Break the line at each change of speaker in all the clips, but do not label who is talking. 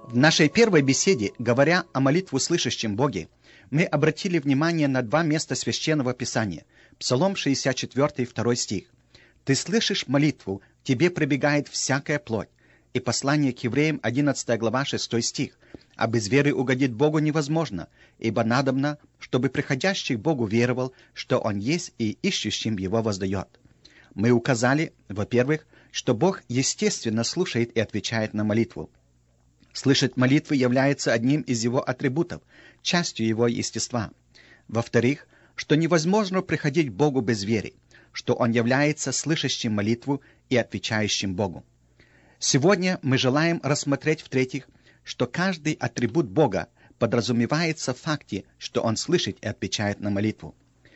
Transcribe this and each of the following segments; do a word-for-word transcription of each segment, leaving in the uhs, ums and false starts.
В нашей первой беседе, говоря о молитву слышащем Боге, мы обратили внимание на два места Священного Писания. Псалом шестьдесят четыре, второй стих. «Ты слышишь молитву, тебе прибегает всякая плоть». И послание к евреям, одиннадцатая глава, шестой стих. «А без веры угодить Богу невозможно, ибо надобно, чтобы приходящий к Богу веровал, что Он есть, и ищущим Его воздает». Мы указали, во-первых, что Бог естественно слушает и отвечает на молитву. Слышать молитвы является одним из Его атрибутов, частью Его естества. Во-вторых, что невозможно приходить к Богу без веры, что Он является слышащим молитву и отвечающим Богу. Сегодня мы желаем рассмотреть, в-третьих, что каждый атрибут Бога подразумевается в факте, что Он слышит и отвечает на молитву.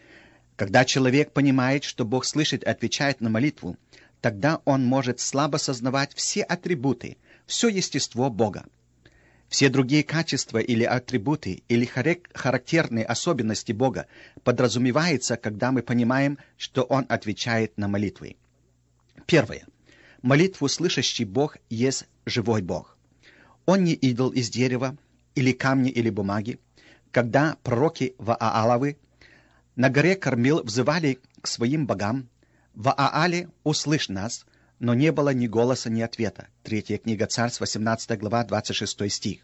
Когда человек понимает, что Бог слышит и отвечает на молитву, тогда он может слабо сознавать все атрибуты, все естество Бога. Все другие качества или атрибуты, или характерные особенности Бога подразумеваются, когда мы понимаем, что Он отвечает на молитвы. Первое. Молитву слышащий Бог есть живой Бог. Он не идол из дерева, или камня, или бумаги. Когда пророки Вааловы на горе Кормил взывали к своим богам: «Ваале, услышь нас», но не было ни голоса, ни ответа. Третья книга Царств, восемнадцатая глава, двадцать шестой стих.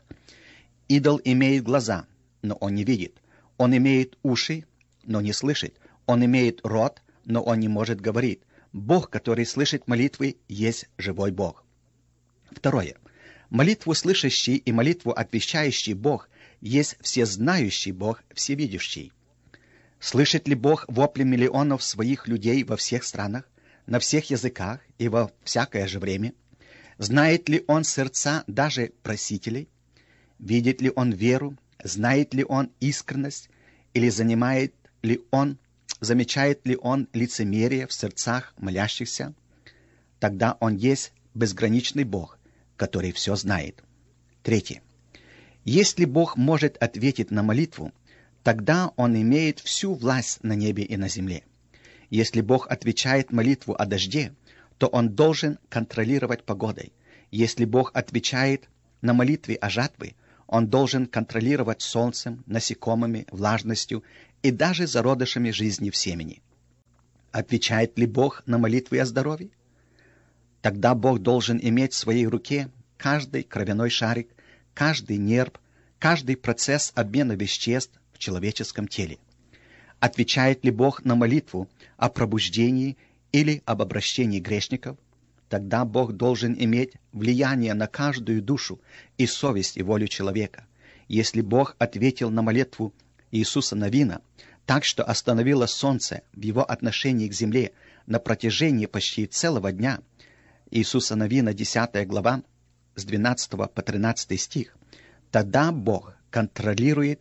Идол имеет глаза, но он не видит. Он имеет уши, но не слышит. Он имеет рот, но он не может говорить. Бог, который слышит молитвы, есть живой Бог. Второе. Молитву слышащий и молитву отвечающий Бог есть всезнающий Бог, всевидящий. Слышит ли Бог вопли миллионов своих людей во всех странах, на всех языках и во всякое же время? Знает ли Он сердца даже просителей? Видит ли Он веру? Знает ли Он искренность? Или занимает ли Он, замечает ли Он лицемерие в сердцах молящихся? Тогда Он есть безграничный Бог, который все знает. Третье. Если Бог может ответить на молитву, тогда Он имеет всю власть на небе и на земле. Если Бог отвечает молитву о дожде, то Он должен контролировать погодой. Если Бог отвечает на молитве о жатве, Он должен контролировать солнцем, насекомыми, влажностью и даже зародышами жизни в семени. Отвечает ли Бог на молитвы о здоровье? Тогда Бог должен иметь в своей руке каждый кровяной шарик, каждый нерв, каждый процесс обмена веществ в человеческом теле. Отвечает ли Бог на молитву о пробуждении или об обращении грешников? Тогда Бог должен иметь влияние на каждую душу и совесть и волю человека. Если Бог ответил на молитву Иисуса Навина так, что остановило солнце в его отношении к земле на протяжении почти целого дня, Иисуса Навина, десятая глава, с двенадцатого по тринадцатый стих, тогда Бог контролирует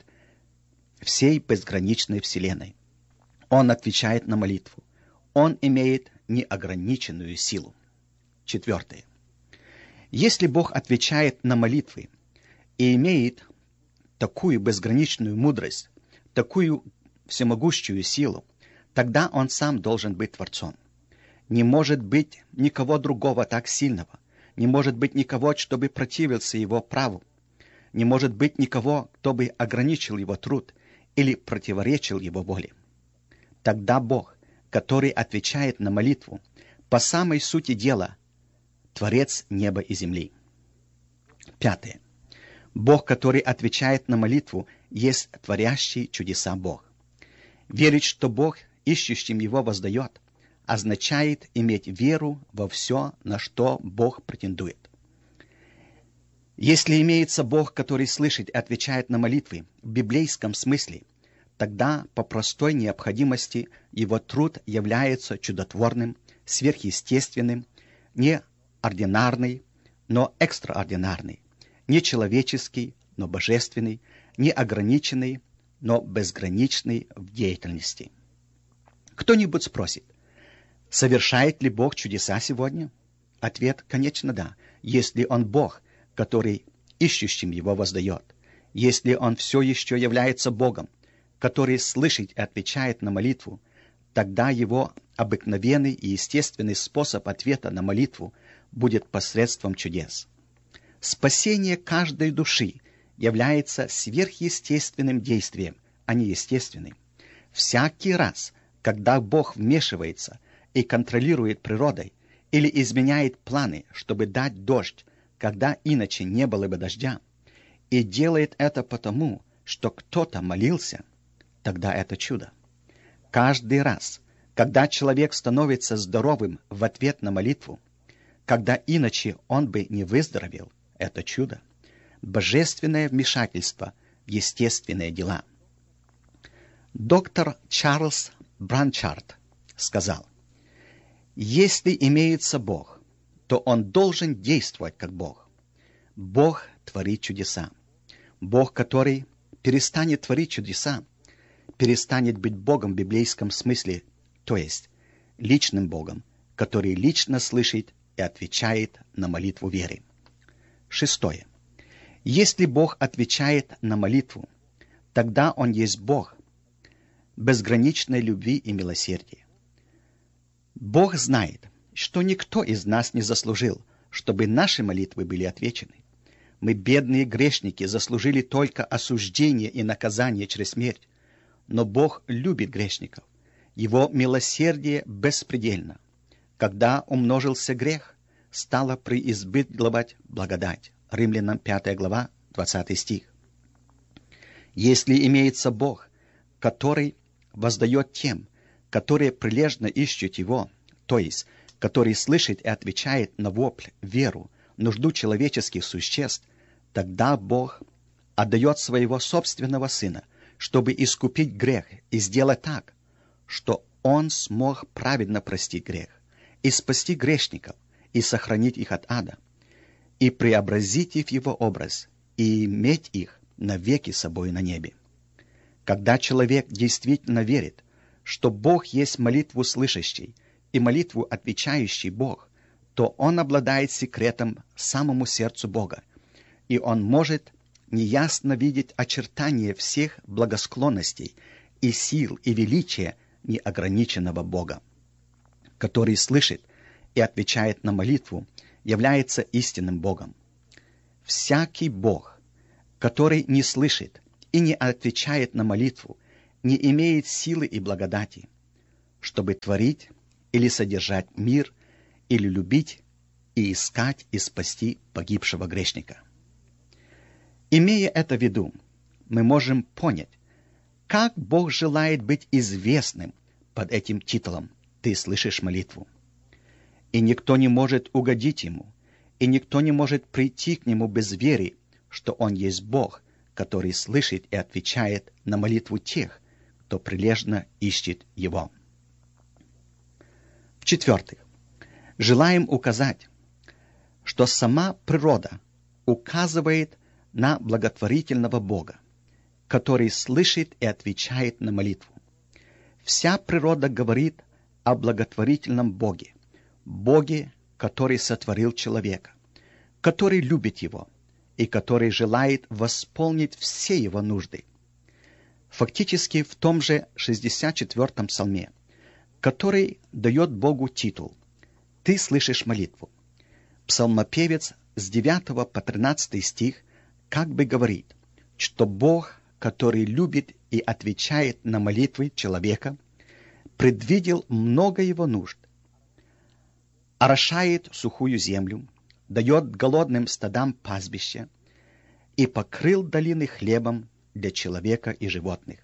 всей безграничной вселенной. Он отвечает на молитву. Он имеет неограниченную силу. Четвертое. Если Бог отвечает на молитвы и имеет такую безграничную мудрость, такую всемогущую силу, тогда Он сам должен быть Творцом. Не может быть никого другого так сильного, не может быть никого, чтобы противился Его праву, не может быть никого, кто бы ограничил Его труд или противоречил Его воле. Тогда Бог, который отвечает на молитву, по самой сути дела, Творец неба и земли. Пятое. Бог, который отвечает на молитву, есть творящий чудеса Бог. Верить, что Бог ищущим Его воздает, означает иметь веру во все, на что Бог претендует. Если имеется Бог, который слышит и отвечает на молитвы в библейском смысле, тогда по простой необходимости Его труд является чудотворным, сверхъестественным, не ординарный, но экстраординарный, не человеческий, но божественный, не ограниченный, но безграничный в деятельности. Кто-нибудь спросит, совершает ли Бог чудеса сегодня? Ответ, конечно, да, если Он Бог, который ищущим Его воздает, если Он все еще является Богом, который слышит и отвечает на молитву, тогда Его обыкновенный и естественный способ ответа на молитву будет посредством чудес. Спасение каждой души является сверхъестественным действием, а не естественным. Всякий раз, когда Бог вмешивается и контролирует природой или изменяет планы, чтобы дать дождь, когда иначе не было бы дождя, и делает это потому, что кто-то молился, тогда это чудо. Каждый раз, когда человек становится здоровым в ответ на молитву, когда иначе он бы не выздоровел, это чудо. Божественное вмешательство в естественные дела. Доктор Чарльз Бранчард сказал: «Если имеется Бог, то Он должен действовать как Бог. Бог творит чудеса. Бог, который перестанет творить чудеса, перестанет быть Богом в библейском смысле, то есть личным Богом, который лично слышит и отвечает на молитву веры». Шестое. Если Бог отвечает на молитву, тогда Он есть Бог безграничной любви и милосердия. Бог знает, что никто из нас не заслужил, чтобы наши молитвы были отвечены. Мы, бедные грешники, заслужили только осуждение и наказание через смерть. Но Бог любит грешников. Его милосердие беспредельно. Когда умножился грех, стала преизбытковать благодать. Римлянам пятая глава, двадцатый стих. Если имеется Бог, который воздает тем, которые прилежно ищут Его, то есть, который слышит и отвечает на вопль, веру, нужду человеческих существ, тогда Бог отдает своего собственного Сына, чтобы искупить грех и сделать так, что Он смог праведно простить грех, и спасти грешников, и сохранить их от ада, и преобразить их в Его образ, и иметь их навеки с собой на небе. Когда человек действительно верит, что Бог есть молитву слышащий и молитву отвечающий Бог, то он обладает секретом самому сердцу Бога, и он может неясно видеть очертания всех благосклонностей и сил и величия неограниченного Бога, который слышит и отвечает на молитву, является истинным Богом. Всякий Бог, который не слышит и не отвечает на молитву, не имеет силы и благодати, чтобы творить или содержать мир, или любить и искать и спасти погибшего грешника. Имея это в виду, мы можем понять, как Бог желает быть известным под этим титулом «Ты слышишь молитву». И никто не может угодить Ему, и никто не может прийти к Нему без веры, что Он есть Бог, который слышит и отвечает на молитву тех, кто прилежно ищет Его. В-четвертых, желаем указать, что сама природа указывает на благотворительного Бога, который слышит и отвечает на молитву. Вся природа говорит о благотворительном Боге, Боге, который сотворил человека, который любит его и который желает восполнить все его нужды. Фактически в том же шестьдесят четвёртом псалме, который дает Богу титул «Ты слышишь молитву», псалмопевец с девятого по тринадцатый стих как бы говорит, что Бог, который любит и отвечает на молитвы человека, предвидел много его нужд, орошает сухую землю, дает голодным стадам пастбище и покрыл долины хлебом для человека и животных.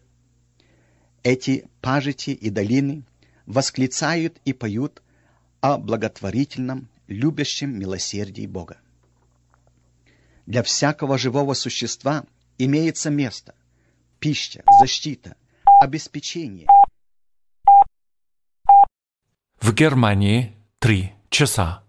Эти пажити и долины восклицают и поют о благотворительном, любящем милосердии Бога. Для всякого живого существа имеется место, пища, защита, обеспечение.
В Германии три часа.